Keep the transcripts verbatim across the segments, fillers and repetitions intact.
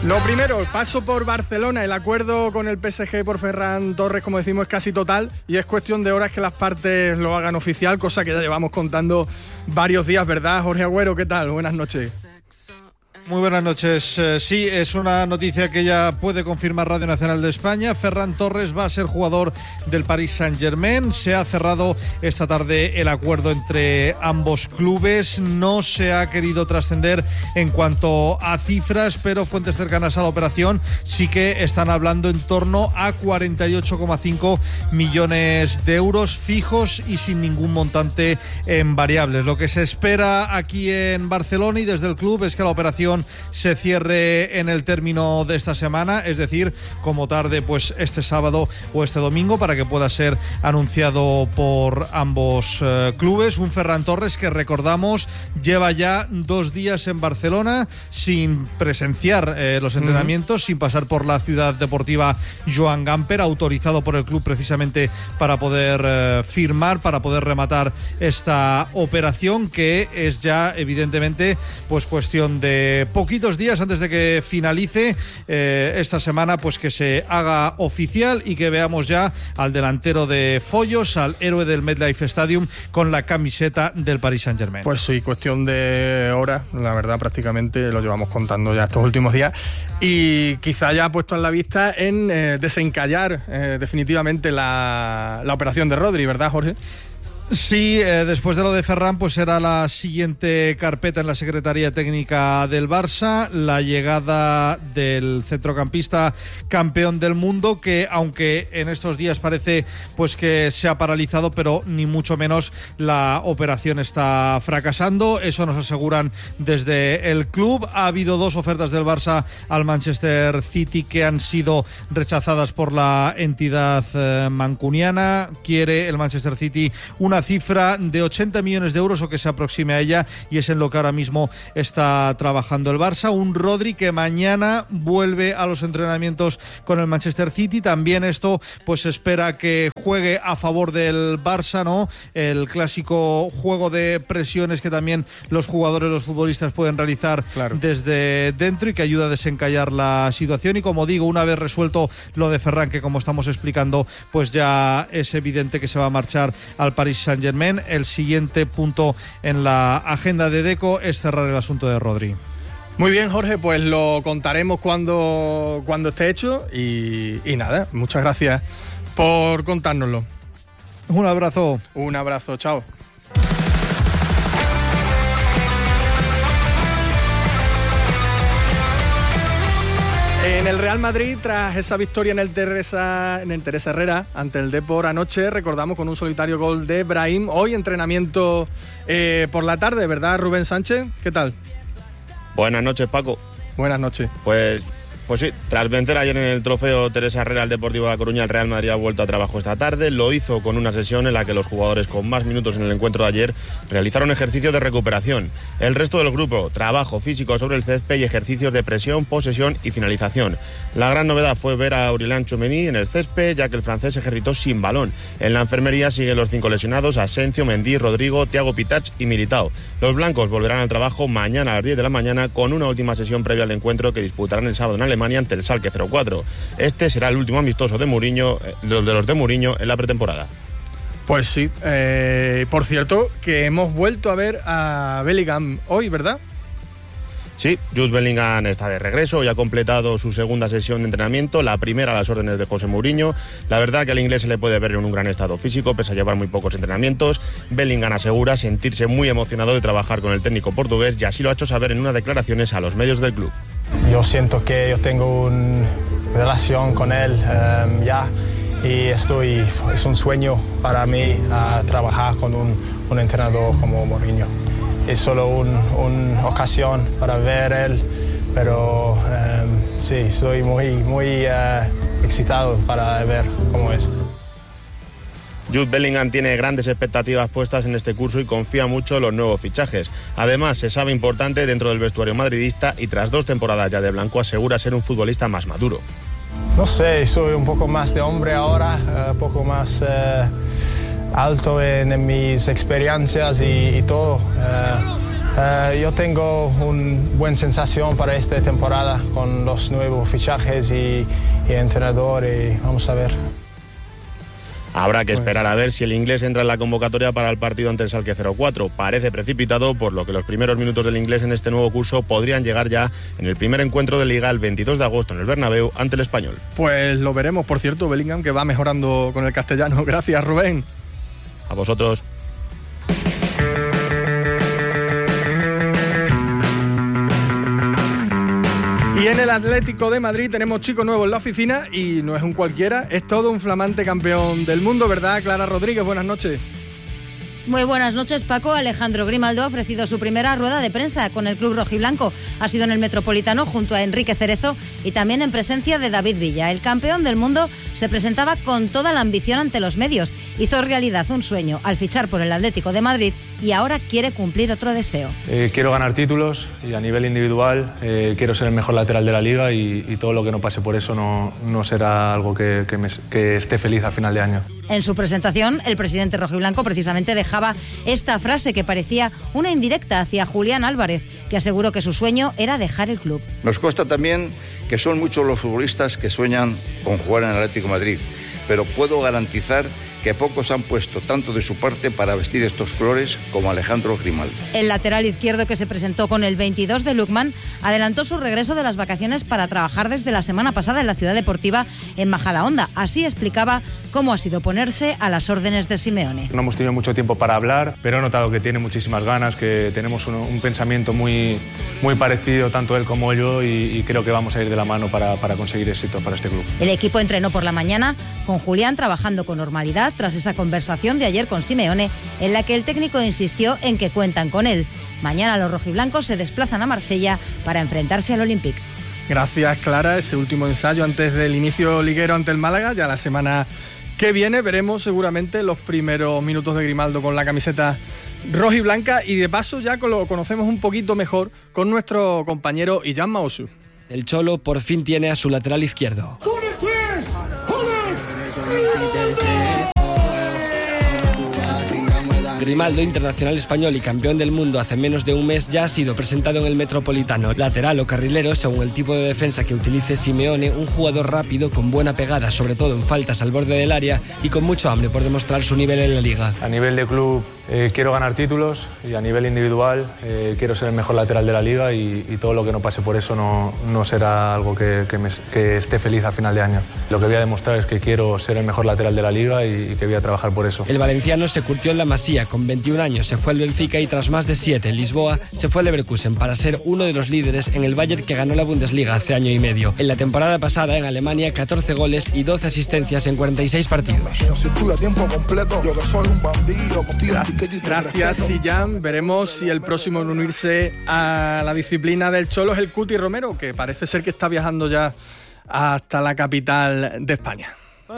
Lo primero, paso por Barcelona. El acuerdo con el P S G por Ferran Torres, como decimos, es casi total y es cuestión de horas que las partes lo hagan oficial, cosa que ya llevamos contando varios días, ¿verdad? Jorge Agüero, ¿qué tal? Buenas noches. Muy buenas noches. Eh, sí, es una noticia que ya puede confirmar Radio Nacional de España. Ferran Torres va a ser jugador del Paris Saint-Germain. Se ha cerrado esta tarde el acuerdo entre ambos clubes. No se ha querido trascender en cuanto a cifras, pero fuentes cercanas a la operación sí que están hablando en torno a cuarenta y ocho coma cinco millones de euros fijos y sin ningún montante en variables. Lo que se espera aquí en Barcelona y desde el club es que la operación se cierre en el término de esta semana, es decir, como tarde pues este sábado o este domingo, para que pueda ser anunciado por ambos eh, clubes. Un Ferran Torres que, recordamos, lleva ya dos días en Barcelona sin presenciar eh, los entrenamientos, uh-huh. sin pasar por la ciudad deportiva Joan Gamper, autorizado por el club precisamente para poder eh, firmar, para poder rematar esta operación, que es ya evidentemente pues cuestión de poquitos días antes de que finalice eh, esta semana, pues que se haga oficial y que veamos ya al delantero de Follos, al héroe del MetLife Stadium, con la camiseta del Paris Saint-Germain. Pues sí, cuestión de horas, la verdad, prácticamente lo llevamos contando ya estos últimos días y quizá ya ha puesto en la vista en eh, desencallar eh, definitivamente la, la operación de Rodri, ¿verdad, Jorge? Sí, eh, después de lo de Ferran, pues era la siguiente carpeta en la Secretaría Técnica del Barça, la llegada del centrocampista campeón del mundo, que aunque en estos días parece pues que se ha paralizado, pero ni mucho menos la operación está fracasando. Eso nos aseguran desde el club. Ha habido dos ofertas del Barça al Manchester City que han sido rechazadas por la entidad eh, mancuniana. Quiere el Manchester City una cifra de ochenta millones de euros o que se aproxime a ella, y es en lo que ahora mismo está trabajando el Barça. Un Rodri que mañana vuelve a los entrenamientos con el Manchester City. También esto pues espera que juegue a favor del Barça, ¿no? El clásico juego de presiones que también los jugadores, los futbolistas pueden realizar claro. desde dentro, y que ayuda a desencallar la situación. Y como digo, una vez resuelto lo de Ferran, que como estamos explicando pues ya es evidente que se va a marchar al Paris Saint-Germain, el siguiente punto en la agenda de Deco es cerrar el asunto de Rodri. Muy bien, Jorge, pues lo contaremos cuando, cuando esté hecho y, y nada, muchas gracias por contárnoslo. Un abrazo. Un abrazo, chao. En el Real Madrid, tras esa victoria en el Teresa, en el Teresa Herrera ante el Depor anoche, recordamos con un solitario gol de Brahim. Hoy entrenamiento eh, por la tarde, ¿verdad, Rubén Sánchez? ¿Qué tal? Buenas noches, Paco. Buenas noches. Pues, pues sí, tras vencer ayer en el trofeo Teresa Herrera al Deportivo de La Coruña, el Real Madrid ha vuelto a trabajo esta tarde. Lo hizo con una sesión en la que los jugadores con más minutos en el encuentro de ayer realizaron ejercicio de recuperación. El resto del grupo, trabajo físico sobre el césped y ejercicios de presión, posesión y finalización. La gran novedad fue ver a Aurélien Tchouaméni en el césped, ya que el francés ejercitó sin balón. En la enfermería siguen los cinco lesionados: Asensio, Mendy, Rodrigo, Thiago Pitach y Militao. Los blancos volverán al trabajo mañana a las diez de la mañana con una última sesión previa al encuentro que disputarán el sábado en Alemania ante el Schalke cero cuatro. Este será el último amistoso de Mourinho, de los de Mourinho en la pretemporada. Pues sí, eh, por cierto, que hemos vuelto a ver a Bellingham hoy, ¿verdad? Sí, Jude Bellingham está de regreso y ha completado su segunda sesión de entrenamiento, la primera a las órdenes de José Mourinho. La verdad que al inglés se le puede ver en un gran estado físico, pese a llevar muy pocos entrenamientos. Bellingham asegura sentirse muy emocionado de trabajar con el técnico portugués, y así lo ha hecho saber en unas declaraciones a los medios del club. Yo siento que yo tengo una relación con él um, ya, y estoy, es un sueño para mí uh, trabajar con un, un entrenador como Mourinho. Es solo una un ocasión para ver él, pero um, sí, estoy muy, muy uh, excitado para ver cómo es. Jude Bellingham tiene grandes expectativas puestas en este curso y confía mucho en los nuevos fichajes. Además, se sabe importante dentro del vestuario madridista y tras dos temporadas ya de blanco asegura ser un futbolista más maduro. No sé, soy un poco más de hombre ahora, un uh, poco más uh, alto en, en mis experiencias y, y todo. Uh, Uh, yo tengo una buena sensación para esta temporada con los nuevos fichajes y, y entrenador y vamos a ver. Habrá que esperar a ver si el inglés entra en la convocatoria para el partido ante el Schalke cero cuatro. Parece precipitado, por lo que los primeros minutos del inglés en este nuevo curso podrían llegar ya en el primer encuentro de Liga el veintidós de agosto en el Bernabéu ante el Español. Pues lo veremos. Por cierto, Bellingham que va mejorando con el castellano. Gracias, Rubén. A vosotros. Y en el Atlético de Madrid tenemos chico nuevo en la oficina y no es un cualquiera, es todo un flamante campeón del mundo, ¿verdad, Clara Rodríguez? Buenas noches. Muy buenas noches, Paco. Alejandro Grimaldo ha ofrecido su primera rueda de prensa con el club rojiblanco. Ha sido en el Metropolitano junto a Enrique Cerezo y también en presencia de David Villa. El campeón del mundo se presentaba con toda la ambición ante los medios. Hizo realidad un sueño al fichar por el Atlético de Madrid y ahora quiere cumplir otro deseo. Eh, quiero ganar títulos y a nivel individual eh, quiero ser el mejor lateral de la liga y, y todo lo que no pase por eso no, no será algo que, que, me, que esté feliz a final de año. En su presentación, el presidente rojiblanco precisamente dejaba esta frase que parecía una indirecta hacia Julián Álvarez, que aseguró que su sueño era dejar el club. Nos consta también que son muchos los futbolistas que sueñan con jugar en el Atlético de Madrid, pero puedo garantizar que pocos han puesto tanto de su parte para vestir estos colores como Alejandro Grimaldo. El lateral izquierdo, que se presentó con el veintidós de Lukman, adelantó su regreso de las vacaciones para trabajar desde la semana pasada en la ciudad deportiva en Majadahonda. Así explicaba cómo ha sido ponerse a las órdenes de Simeone. No hemos tenido mucho tiempo para hablar, pero he notado que tiene muchísimas ganas, que tenemos un, un pensamiento muy, muy parecido, tanto él como yo, y, y creo que vamos a ir de la mano para, para conseguir éxito para este club. El equipo entrenó por la mañana con Julián trabajando con normalidad tras esa conversación de ayer con Simeone, en la que el técnico insistió en que cuentan con él. Mañana los rojiblancos se desplazan a Marsella para enfrentarse al Olympique. Gracias, Clara. Ese último ensayo antes del inicio liguero ante el Málaga. Ya la semana que viene veremos seguramente los primeros minutos de Grimaldo con la camiseta rojiblanca, y de paso ya lo conocemos un poquito mejor con nuestro compañero Illan Maosu. El Cholo por fin tiene a su lateral izquierdo. Grimaldo, internacional español y campeón del mundo hace menos de un mes, ya ha sido presentado en el Metropolitano. Lateral o carrilero, según el tipo de defensa que utilice Simeone, un jugador rápido, con buena pegada, sobre todo en faltas al borde del área, y con mucho hambre por demostrar su nivel en la Liga. A nivel de club eh, quiero ganar títulos, y a nivel individual eh, quiero ser el mejor lateral de la Liga, y, y todo lo que no pase por eso no, no será algo que, que, me, que esté feliz a final de año. Lo que voy a demostrar es que quiero ser el mejor lateral de la Liga y, y que voy a trabajar por eso. El valenciano se curtió en la Masía. Con veintiún años se fue al Benfica y tras más de siete en Lisboa se fue al Leverkusen para ser uno de los líderes en el Bayern, que ganó la Bundesliga hace año y medio. En la temporada pasada en Alemania, catorce goles y doce asistencias en cuarenta y seis partidos. Gracias, Illan. Veremos si el próximo en unirse a la disciplina del Cholo es el Cuti Romero, que parece ser que está viajando ya hasta la capital de España.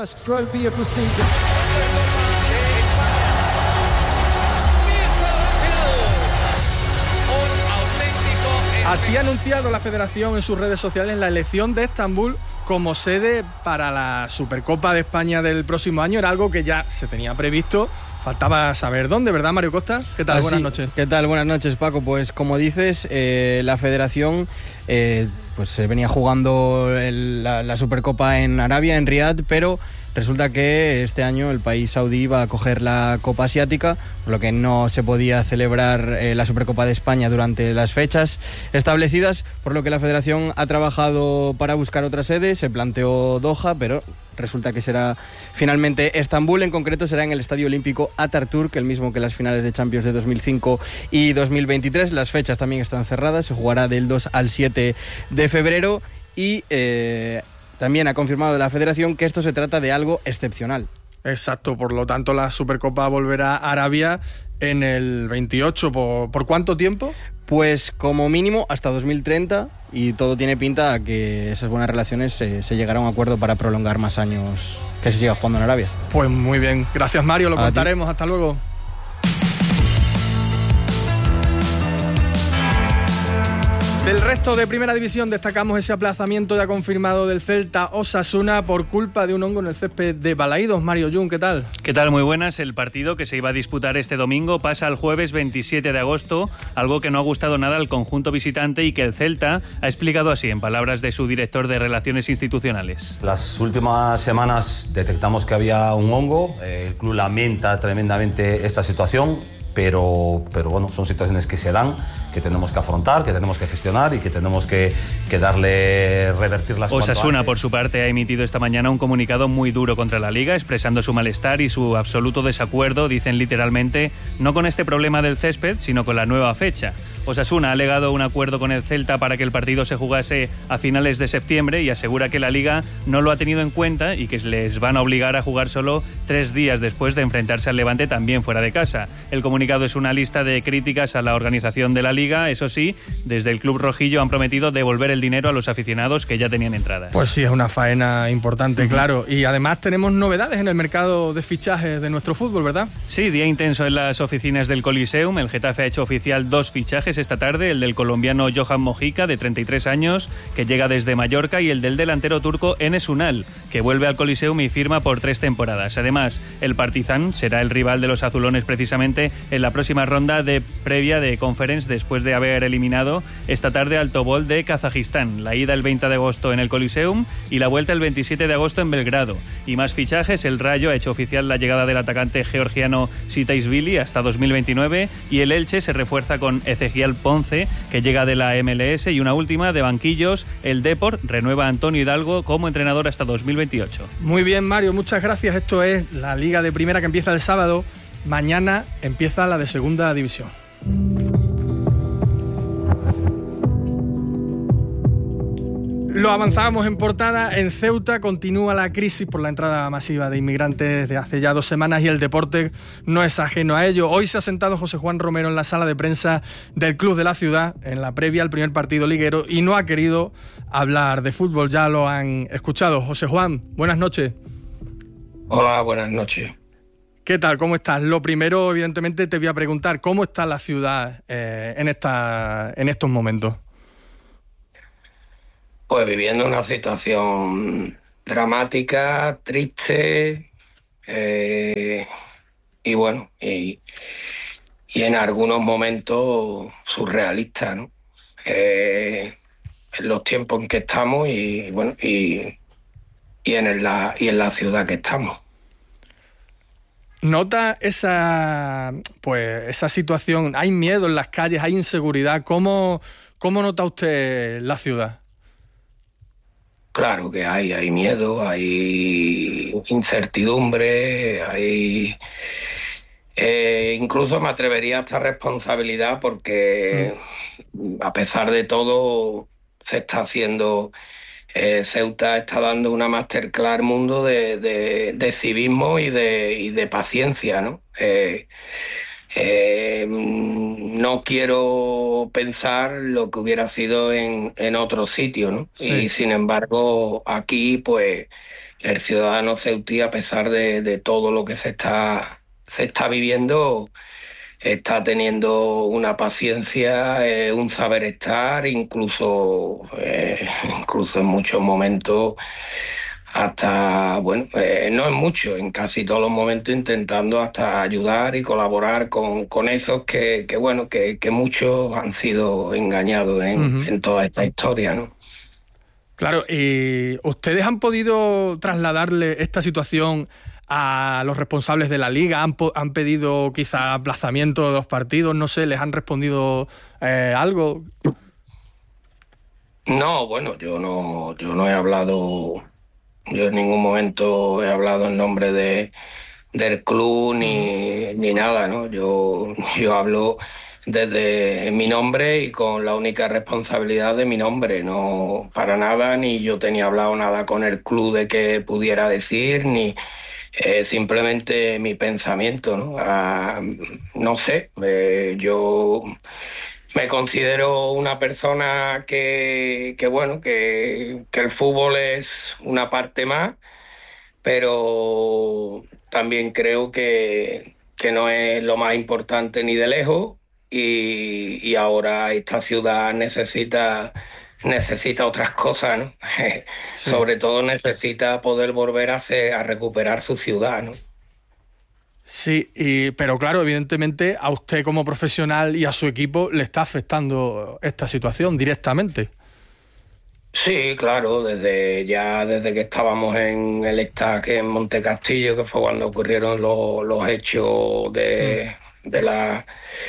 Así ha anunciado la Federación en sus redes sociales la elección de Estambul como sede para la Supercopa de España del próximo año. Era algo que ya se tenía previsto, faltaba saber dónde, ¿verdad, Mario Costa? ¿Qué tal? Así, buenas noches. ¿Qué tal? Buenas noches, Paco. Pues como dices, eh, la Federación eh, pues se venía jugando el, la, la Supercopa en Arabia, en Riad, pero resulta que este año el país saudí iba a coger la Copa Asiática, por lo que no se podía celebrar eh, la Supercopa de España durante las fechas establecidas, por lo que la Federación ha trabajado para buscar otra sede. Se planteó Doha, pero resulta que será finalmente Estambul. En concreto será en el Estadio Olímpico Atatürk, el mismo que las finales de Champions de dos mil cinco y dos mil veintitrés. Las fechas también están cerradas, se jugará del dos al siete de febrero y Eh, también ha confirmado la Federación que esto se trata de algo excepcional. Exacto, por lo tanto la Supercopa volverá a Arabia en el veintiocho. ¿Por, ¿por cuánto tiempo? Pues como mínimo hasta dos mil treinta, y todo tiene pinta a que esas buenas relaciones se, se llegará a un acuerdo para prolongar más años que se siga jugando en Arabia. Pues muy bien, gracias Mario, lo a contaremos, ti. Hasta luego. Del resto de Primera División destacamos ese aplazamiento ya confirmado del Celta Osasuna por culpa de un hongo en el césped de Balaídos. Mario Jun, ¿qué tal? ¿Qué tal? Muy buenas. El partido que se iba a disputar este domingo pasa al jueves veintisiete de agosto, algo que no ha gustado nada al conjunto visitante y que el Celta ha explicado así en palabras de su director de Relaciones Institucionales. Las últimas semanas detectamos que había un hongo, el club lamenta tremendamente esta situación, pero, pero bueno, son situaciones que se dan, que tenemos que afrontar, que tenemos que gestionar y que tenemos que, que darle, revertirlas. Osasuna, por su parte, ha emitido esta mañana un comunicado muy duro contra la Liga, expresando su malestar y su absoluto desacuerdo, dicen literalmente, no con este problema del césped, sino con la nueva fecha. Osasuna ha alegado un acuerdo con el Celta para que el partido se jugase a finales de septiembre y asegura que la Liga no lo ha tenido en cuenta y que les van a obligar a jugar solo tres días después de enfrentarse al Levante también fuera de casa. El comunicado es una lista de críticas a la organización de la Liga. Eso sí, desde el club rojillo han prometido devolver el dinero a los aficionados que ya tenían entradas. Pues sí, es una faena importante, uh-huh. claro. Y además tenemos novedades en el mercado de fichajes de nuestro fútbol, ¿verdad? Sí, día intenso en las oficinas del Coliseum. El Getafe ha hecho oficial dos fichajes esta tarde, el del colombiano Johan Mojica, de treinta y tres años, que llega desde Mallorca, y el del delantero turco Enes Unal, que vuelve al Coliseum y firma por tres temporadas. Además, el Partizan será el rival de los azulones precisamente en la próxima ronda de previa de Conference, después de haber eliminado esta tarde al Tobol de Kazajistán. La ida el veinte de agosto en el Coliseum y la vuelta el veintisiete de agosto en Belgrado. Y más fichajes, el Rayo ha hecho oficial la llegada del atacante georgiano Sitaishvili hasta dos mil veintinueve, y el Elche se refuerza con Ezequiel Ponce, que llega de la M L S, y una última de banquillos, el Depor renueva a Antonio Hidalgo como entrenador hasta dos mil veintiocho. Muy bien, Mario, muchas gracias. Esto es la Liga de Primera, que empieza el sábado. Mañana empieza la de Segunda División. Lo avanzábamos en portada. En Ceuta continúa la crisis por la entrada masiva de inmigrantes de hace ya dos semanas y el deporte no es ajeno a ello. Hoy se ha sentado José Juan Romero en la sala de prensa del club de la ciudad en la previa al primer partido liguero y no ha querido hablar de fútbol. Ya lo han escuchado. José Juan, buenas noches. Hola, buenas noches. ¿Qué tal? ¿Cómo estás? Lo primero, evidentemente, te voy a preguntar, ¿cómo está la ciudad eh, en, esta, en estos momentos? Pues viviendo una situación dramática, triste, eh, y bueno, y, y en algunos momentos surrealista, ¿no? Eh, en los tiempos en que estamos y bueno, y, y, en la, y en la ciudad que estamos. ¿Nota esa, pues, esa situación? ¿Hay miedo en las calles? ¿Hay inseguridad? ¿Cómo, cómo nota usted la ciudad? Claro que hay, hay miedo, hay incertidumbre, hay... Eh, incluso me atrevería a esta responsabilidad porque mm. a pesar de todo se está haciendo... Eh, Ceuta está dando una masterclass al mundo de, de, de civismo y de, y de paciencia, ¿no? Eh, eh, no quiero pensar lo que hubiera sido en, en otro sitio, ¿no? Sí. Y sin embargo, aquí, pues, el ciudadano ceutí, a pesar de, de todo lo que se está, se está viviendo, está teniendo una paciencia, eh, un saber estar, incluso, eh, incluso en muchos momentos, hasta, bueno, eh, no en muchos, en casi todos los momentos intentando hasta ayudar y colaborar con, con esos que, que bueno, que, que muchos han sido engañados en, uh-huh. en toda esta historia, ¿no? Claro, ¿y ustedes han podido trasladarle esta situación a los responsables de la Liga? ¿Han, han pedido quizá aplazamiento de los partidos? No sé, ¿les han respondido eh, algo? No, bueno, yo no, yo no he hablado, yo en ningún momento he hablado en nombre de, del club ni, ni nada, ¿no? Yo, yo hablo desde mi nombre y con la única responsabilidad de mi nombre, no para nada, ni yo tenía hablado nada con el club de que pudiera decir, ni... Eh, simplemente mi pensamiento, ¿no? Ah, no sé, eh, yo me considero una persona que, que bueno, que, que el fútbol es una parte más, pero también creo que, que no es lo más importante ni de lejos, y, y ahora esta ciudad necesita, necesita otras cosas, ¿no? Sí. Sobre todo necesita poder volver a, hacer, a recuperar su ciudad, ¿no? Sí, y, pero claro, evidentemente a usted como profesional y a su equipo le está afectando esta situación directamente. Sí, claro, desde ya desde que estábamos en el estaque en Montecastillo, que fue cuando ocurrieron los, los hechos de, de, la,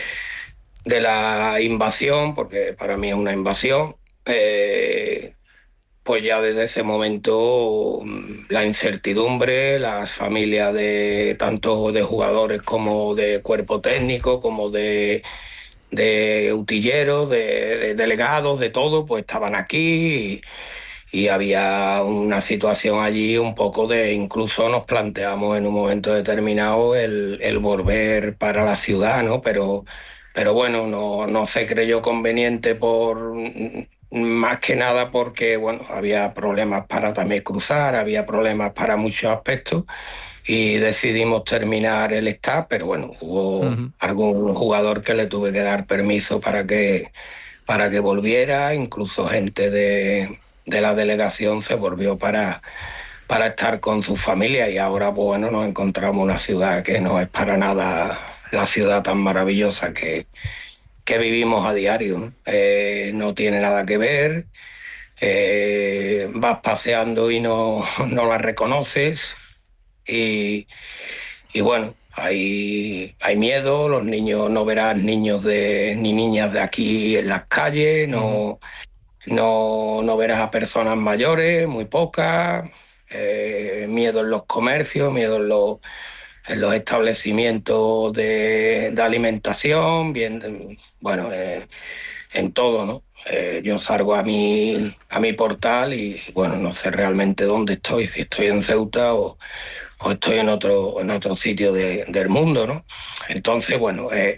de la invasión, porque para mí es una invasión, eh, pues ya desde ese momento la incertidumbre, las familias de tanto de jugadores como de cuerpo técnico, como de... de utilleros, de, de delegados, de todo, pues estaban aquí y, y había una situación allí un poco de, incluso nos planteamos en un momento determinado el, el volver para la ciudad, ¿no? Pero, pero bueno, no, no se creyó conveniente por más que nada porque, bueno, había problemas para también cruzar, había problemas para muchos aspectos. Y decidimos terminar el staff, pero bueno, hubo uh-huh. algún jugador que le tuve que dar permiso para que, para que volviera, incluso gente de, de la delegación se volvió para, para estar con su familia y ahora pues, bueno, nos encontramos una ciudad que no es para nada la ciudad tan maravillosa que, que vivimos a diario, ¿no? Eh, no tiene nada que ver, eh, vas paseando y no, no la reconoces. Y, y bueno, hay, hay miedo, los niños, no verás niños de, ni niñas de aquí en las calles, no, no, no verás a personas mayores, muy pocas, eh, miedo en los comercios, miedo en los, en los establecimientos de, de alimentación, bien, bueno, eh, en todo, ¿no? Eh, yo salgo a mi, a mi portal y bueno, no sé realmente dónde estoy, si estoy en Ceuta o, o estoy en otro, en otro sitio de, del mundo, ¿no? Entonces, bueno, eh,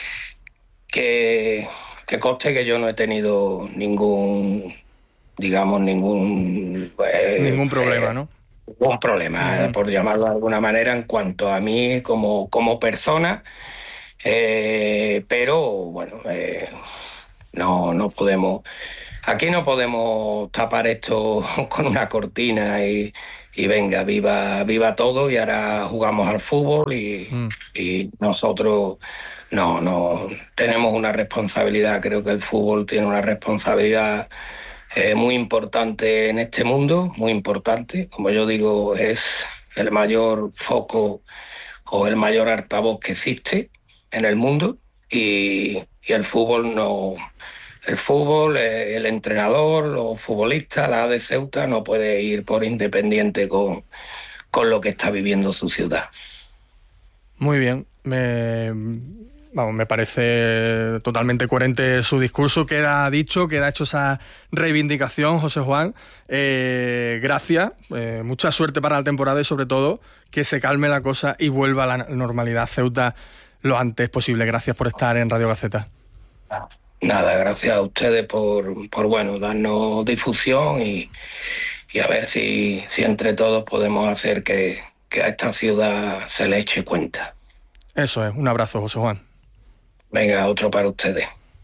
que, que conste que yo no he tenido ningún, digamos, ningún... Eh, ningún problema, eh, ¿no? Ningún problema, uh-huh. por llamarlo de alguna manera, en cuanto a mí como, como persona, eh, pero, bueno... Eh, No, no podemos, aquí no podemos tapar esto con una cortina y, y venga, viva, viva todo y ahora jugamos al fútbol y, mm. y nosotros no, no tenemos una responsabilidad, creo que el fútbol tiene una responsabilidad eh, muy importante en este mundo, muy importante, como yo digo, es el mayor foco o el mayor altavoz que existe en el mundo y, y el fútbol no... El fútbol, el entrenador, los futbolistas, la A D Ceuta no puede ir por independiente con, con lo que está viviendo su ciudad. Muy bien. Me, vamos, me parece totalmente coherente su discurso. Queda dicho, queda hecho esa reivindicación, José Juan. Eh, gracias. Eh, mucha suerte para la temporada y sobre todo que se calme la cosa y vuelva a la normalidad Ceuta lo antes posible. Gracias por estar en Radio Gaceta. Nada, gracias a ustedes por, por bueno, darnos difusión y, y a ver si, si entre todos podemos hacer que, que a esta ciudad se le eche cuenta. Eso es, un abrazo, José Juan. Venga, otro para ustedes.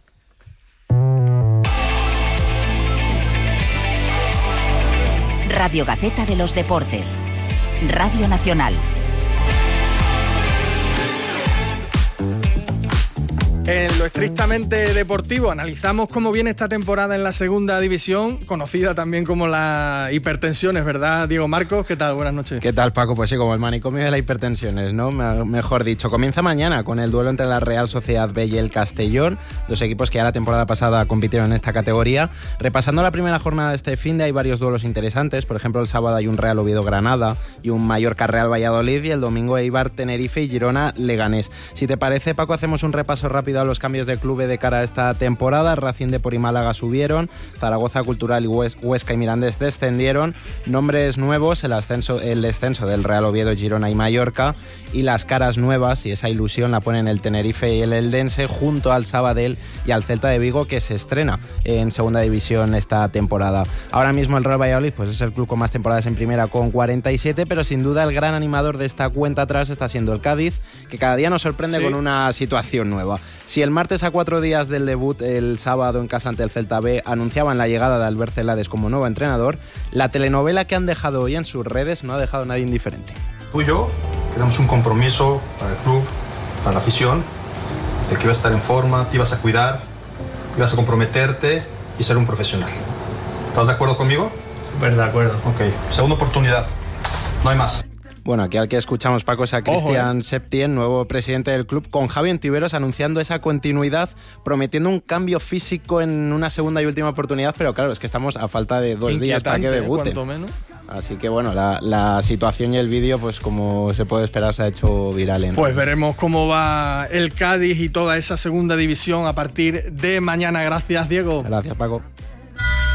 Radio Gaceta de los Deportes. Radio Nacional. En lo estrictamente deportivo analizamos cómo viene esta temporada en la segunda división, conocida también como la hipertensión, ¿es verdad, Diego Marcos? ¿Qué tal? Buenas noches. ¿Qué tal, Paco? Pues sí, como el manicomio de la hipertensión, ¿no? Mejor dicho. Comienza mañana con el duelo entre la Real Sociedad B y el Castellón, dos equipos que ya la temporada pasada compitieron en esta categoría. Repasando la primera jornada de este finde hay varios duelos interesantes, por ejemplo el sábado hay un Real Oviedo-Granada y un Mallorca-Real Valladolid y el domingo Eibar-Tenerife y Girona-Leganés. Si te parece, Paco, hacemos un repaso rápido a los cambios de club de cara a esta temporada. Racing, Depor y Málaga subieron, Zaragoza, Cultural y Huesca y Mirandés descendieron. Nombres nuevos, el ascenso, el descenso del Real Oviedo, Girona y Mallorca, y las caras nuevas, y esa ilusión la ponen el Tenerife y el Eldense junto al Sabadell y al Celta de Vigo, que se estrena en segunda división esta temporada. Ahora mismo el Real Valladolid pues es el club con más temporadas en primera con cuarenta y siete, pero sin duda el gran animador de esta cuenta atrás está siendo el Cádiz, que cada día nos sorprende sí. con una situación nueva. Si el martes, a cuatro días del debut, el sábado en casa ante el Celta B, anunciaban la llegada de Albert Celades como nuevo entrenador, la telenovela que han dejado hoy en sus redes no ha dejado a nadie indiferente. Tú y yo quedamos un compromiso para el club, para la afición, de que ibas a estar en forma, te ibas a cuidar, ibas a comprometerte y ser un profesional. ¿Estás de acuerdo conmigo? Súper de acuerdo. Ok, segunda oportunidad, no hay más. Bueno, aquí al que escuchamos, Paco, es a Cristian eh. Septien, nuevo presidente del club, con Javi Ontiveros anunciando esa continuidad, prometiendo un cambio físico en una segunda y última oportunidad, pero claro, es que estamos a falta de dos días para que debute. Cuanto menos. Así que bueno, la, la situación y el vídeo, pues como se puede esperar, se ha hecho viral. En pues redes. Veremos cómo va el Cádiz y toda esa segunda división a partir de mañana. Gracias, Diego. Gracias, Paco.